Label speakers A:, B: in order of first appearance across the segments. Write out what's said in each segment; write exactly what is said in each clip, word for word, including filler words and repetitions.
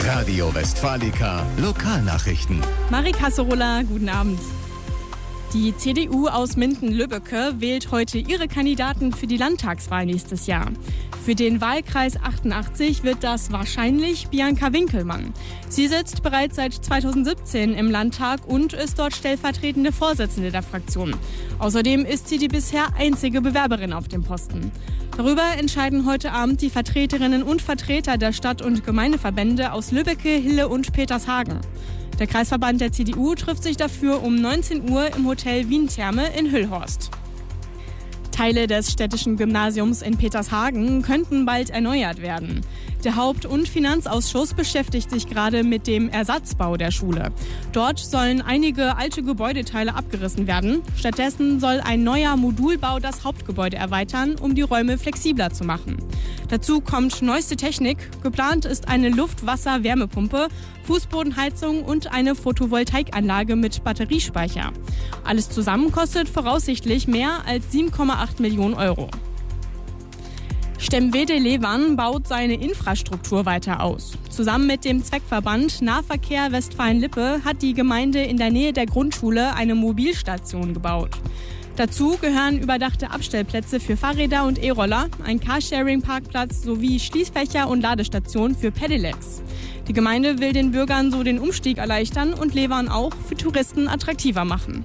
A: Radio Westfalica Lokalnachrichten.
B: Marie Kasserola, guten Abend. Die C D U aus Minden-Lübbecke wählt heute ihre Kandidaten für die Landtagswahl nächstes Jahr. Für den Wahlkreis achtundachtzig wird das wahrscheinlich Bianca Winkelmann. Sie sitzt bereits seit zweitausendsiebzehn im Landtag und ist dort stellvertretende Vorsitzende der Fraktion. Außerdem ist sie die bisher einzige Bewerberin auf dem Posten. Darüber entscheiden heute Abend die Vertreterinnen und Vertreter der Stadt- und Gemeindeverbände aus Lübbecke, Hille und Petershagen. Der Kreisverband der C D U trifft sich dafür um neunzehn Uhr im Hotel Wien Therme in Hüllhorst. Teile des städtischen Gymnasiums in Petershagen könnten bald erneuert werden. Der Haupt- und Finanzausschuss beschäftigt sich gerade mit dem Ersatzbau der Schule. Dort sollen einige alte Gebäudeteile abgerissen werden. Stattdessen soll ein neuer Modulbau das Hauptgebäude erweitern, um die Räume flexibler zu machen. Dazu kommt neueste Technik. Geplant ist eine Luft-Wasser-Wärmepumpe, Fußbodenheizung und eine Photovoltaikanlage mit Batteriespeicher. Alles zusammen kostet voraussichtlich mehr als sieben Komma acht Millionen Euro. Stemwede-Lewan baut seine Infrastruktur weiter aus. Zusammen mit dem Zweckverband Nahverkehr Westfalen-Lippe hat die Gemeinde in der Nähe der Grundschule eine Mobilstation gebaut. Dazu gehören überdachte Abstellplätze für Fahrräder und E-Roller, ein Carsharing-Parkplatz sowie Schließfächer und Ladestationen für Pedelecs. Die Gemeinde will den Bürgern so den Umstieg erleichtern und Lewan auch für Touristen attraktiver machen.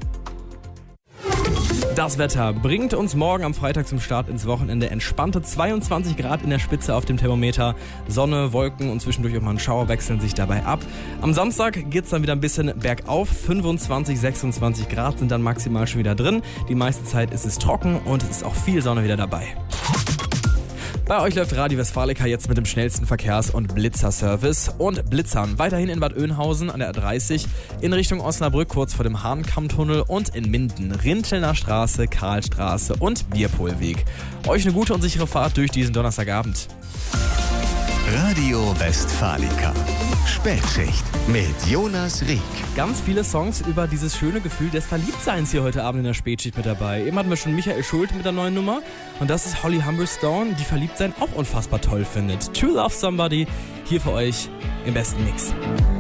C: Das Wetter bringt uns morgen am Freitag zum Start ins Wochenende entspannte zweiundzwanzig Grad in der Spitze auf dem Thermometer. Sonne, Wolken und zwischendurch auch mal ein Schauer wechseln sich dabei ab. Am Samstag geht's dann wieder ein bisschen bergauf. fünfundzwanzig, sechsundzwanzig Grad sind dann maximal schon wieder drin. Die meiste Zeit ist es trocken und es ist auch viel Sonne wieder dabei. Bei euch läuft Radio Westfalica jetzt mit dem schnellsten Verkehrs- und Blitzerservice und Blitzern. Weiterhin in Bad Oeynhausen an der A dreißig, in Richtung Osnabrück kurz vor dem Hahnkammtunnel und in Minden, Rintelner Straße, Karlstraße und Bierpohlweg. Euch eine gute und sichere Fahrt durch diesen Donnerstagabend.
A: Radio Westfalica Spätschicht mit Jonas Rieck.
C: Ganz viele Songs über dieses schöne Gefühl des Verliebtseins hier heute Abend in der Spätschicht mit dabei. Eben hatten wir schon Michael Schult mit der neuen Nummer und das ist Holly Humberstone, die Verliebtsein auch unfassbar toll findet. To Love Somebody hier für euch im besten Mix.